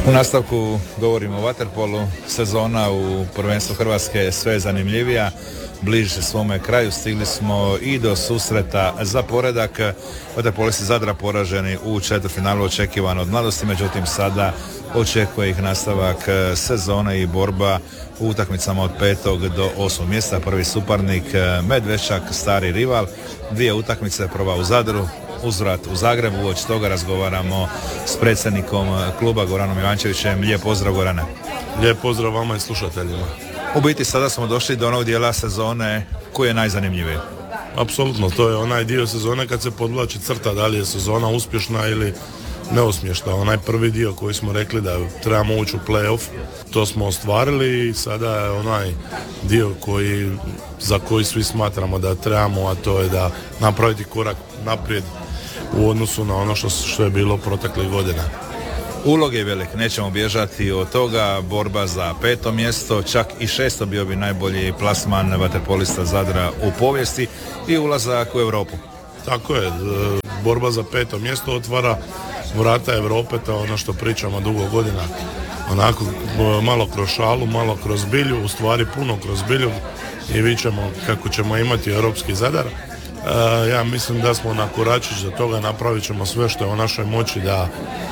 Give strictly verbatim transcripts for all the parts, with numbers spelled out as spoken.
U nastavku govorimo o vaterpolu. Sezona u prvenstvu Hrvatske sve je zanimljivija. Bliže se svome kraju, stigli smo i do susreta za poredak. Vaterpolisti Zadra poraženi u četvrtfinalu, očekivano od Mladosti, međutim sada očekuje ih nastavak sezone i borba u utakmicama od petog do osmog mjesta. Prvi suparnik Medveščak, stari rival, dvije utakmice, prva u Zadru, uzvrat u Zagrebu. Uoči toga razgovaramo s predsjednikom kluba Goranom Ivančevićem. Lijep pozdrav, Gorane. Lijep pozdrav vama i slušateljima. U biti sada smo došli do onog dijela sezone koji je najzanimljiviji. Apsolutno, to je onaj dio sezone kad se podvlači crta da li je sezona uspješna ili neuspješna. Onaj prvi dio koji smo rekli da trebamo ući u play-off, to smo ostvarili i sada je onaj dio koji, za koji svi smatramo da trebamo, a to je da napraviti korak naprijed u odnosu na ono što, što je bilo proteklih godina. Ulog je velik, nećemo bježati od toga, borba za peto mjesto, čak i šesto bio bi najbolji plasman vaterpolista Zadra u povijesti i ulazak u Europu. Tako je, borba za peto mjesto otvara vrata Europe, to je ono što pričamo dugo godina. Onako malo kroz šalu, malo kroz bilju, u stvari puno kroz bilju i vidjet ćemo kako ćemo imati europski Zadar. E, ja mislim da smo na koračić za toga, napravit ćemo sve što je u našoj moći da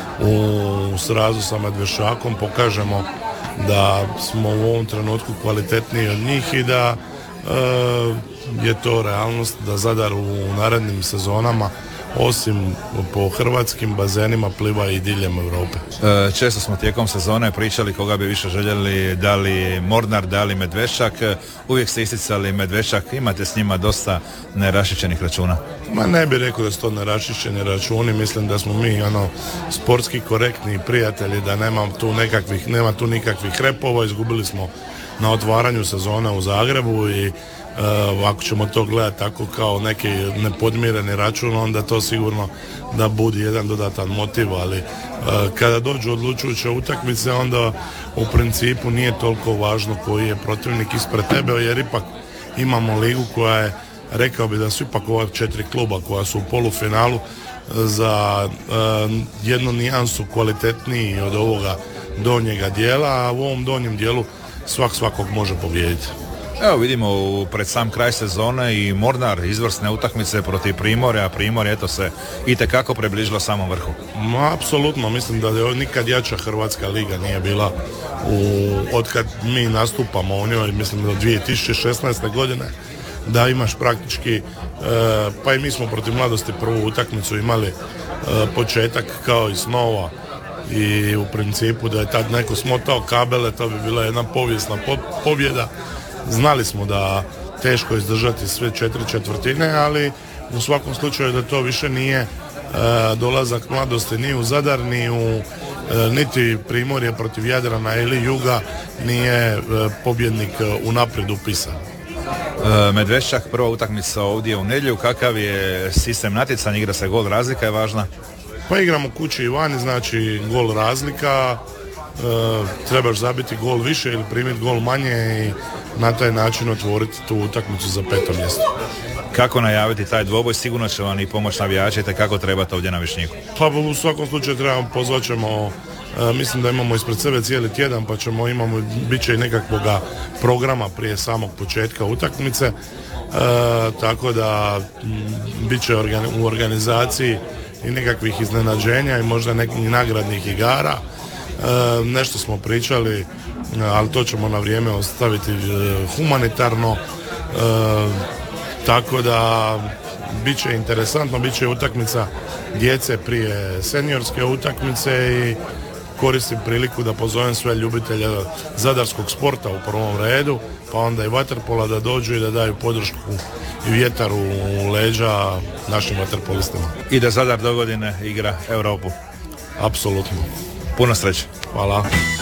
u srazu sa Medveščakom pokažemo da smo u ovom trenutku kvalitetniji od njih i da e, je to realnost da Zadar u narednim sezonama osim po hrvatskim bazenima pliva i diljem Europe. E, često smo tijekom sezone pričali koga bi više željeli, da li Mornar, da li Medveščak. Uvijek ste isticali Medveščak, imate s njima dosta neraščišćenih računa. Ma ne bih rekao da su to neraščišćeni računi, mislim da smo mi ono sportski korektni prijatelji, da nema tu nekakvih, nema tu nikakvih repova. Izgubili smo na otvaranju sezone u Zagrebu i Uh, ako ćemo to gledati tako kao neki nepodmireni račun, onda to sigurno da budi jedan dodatan motiv, ali uh, kada dođu odlučujuće utakmice, onda u principu nije toliko važno koji je protivnik ispred tebe, jer ipak imamo ligu koja je, rekao bi da su ipak ova četiri kluba koja su u polufinalu za uh, jednu nijansu kvalitetniji od ovoga donjega dijela, a u ovom donjem dijelu svak svakog može pobijediti. Evo vidimo u, pred sam kraj sezone i Mornar izvrsne utakmice protiv Primorja, a Primorje eto se itekako približilo samom vrhu. Ma, apsolutno, mislim da je nikad jača hrvatska liga nije bila u, otkad mi nastupamo u njoj, mislim da od dvije tisuće šesnaeste godine, da imaš praktički, e, pa i mi smo protiv Mladosti prvu utakmicu imali e, početak kao i snova i u principu da je tad neko smotao kabele, to bi bila jedna povijesna po, pobjeda. Znali smo da teško izdržati sve četiri četvrtine, ali u svakom slučaju da to više nije e, dolazak Mladosti ni u Zadar, ni u e, niti Primorje protiv Jadrana ili Juga nije e, pobjednik unaprijed upisan. E, Medveščak, prva utakmica ovdje u nedjelju, kakav je sistem natjecanja, igra se gol razlika, je važna? Pa igramo kući i vani, znači gol razlika, e, trebaš zabiti gol više ili primiti gol manje i na taj način otvoriti tu utakmicu za peto mjesto. Kako najaviti taj dvoboj? Sigurno će vam i pomoć navijači, te kako trebate ovdje na Višnjiku? Pa u svakom slučaju trebamo, pozvat ćemo, e, mislim da imamo ispred sebe cijeli tjedan, pa ćemo, imamo, bit će i nekakvoga programa prije samog početka utakmice, e, tako da m, bit će organi, u organizaciji i nekakvih iznenađenja i možda nekih nagradnih igara. E, nešto smo pričali, ali to ćemo na vrijeme ostaviti humanitarno, e, tako da bit će interesantno, bit će utakmica djece prije seniorske utakmice i koristim priliku da pozovem sve ljubitelje zadarskog sporta u prvom redu, pa onda i vaterpola da dođu i da daju podršku i vjetar u leđa našim vaterpolistima. I da Zadar dogodine igra Europu. Apsolutno. Puno sreće. Hvala.